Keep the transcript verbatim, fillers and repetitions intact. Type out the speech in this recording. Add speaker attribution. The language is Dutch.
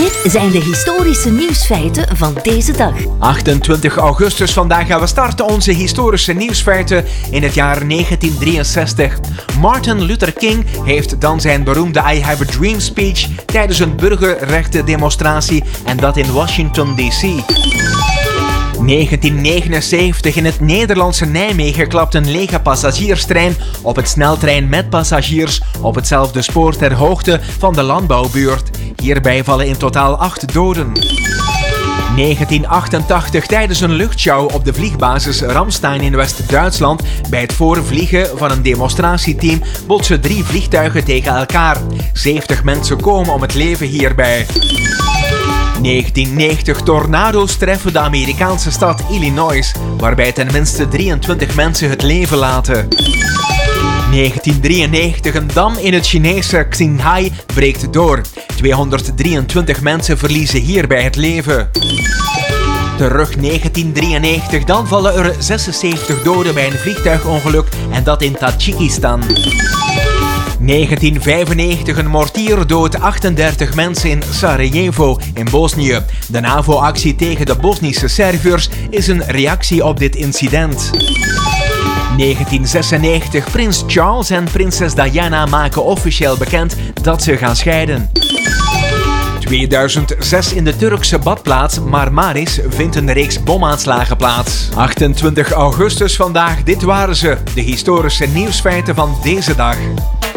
Speaker 1: Dit zijn de historische nieuwsfeiten van deze dag.
Speaker 2: achtentwintig augustus, vandaag gaan we starten onze historische nieuwsfeiten in het jaar negentien drieënzestig. Martin Luther King heeft dan zijn beroemde I Have a Dream speech tijdens een burgerrechtendemonstratie en dat in Washington D C. negentien negenenzeventig, in het Nederlandse Nijmegen klapt een lege passagierstrein op het sneltrein met passagiers op hetzelfde spoor ter hoogte van de landbouwbuurt. Hierbij vallen in totaal acht doden. negentien achtentachtig, tijdens een luchtshow op de vliegbasis Ramstein in West-Duitsland, bij het voorvliegen van een demonstratieteam, botsen drie vliegtuigen tegen elkaar. zeventig mensen komen om het leven hierbij. negentien negentig, tornado's treffen de Amerikaanse stad Illinois, waarbij ten minste drieëntwintig mensen het leven laten. negentien drieënnegentig, een dam in het Chinese Qinghai breekt door. tweehonderddrieëntwintig mensen verliezen hierbij het leven. Terug negentien drieënnegentig, dan vallen er zesenzeventig doden bij een vliegtuigongeluk en dat in Tajikistan. negentien vijfennegentig, een mortier doodt achtendertig mensen in Sarajevo in Bosnië. De NAVO-actie tegen de Bosnische Serviërs is een reactie op dit incident. negentien zesennegentig, prins Charles en prinses Diana maken officieel bekend dat ze gaan scheiden. tweeduizend zes, in de Turkse badplaats Marmaris vindt een reeks bomaanslagen plaats. achtentwintig augustus vandaag, dit waren ze, de historische nieuwsfeiten van deze dag.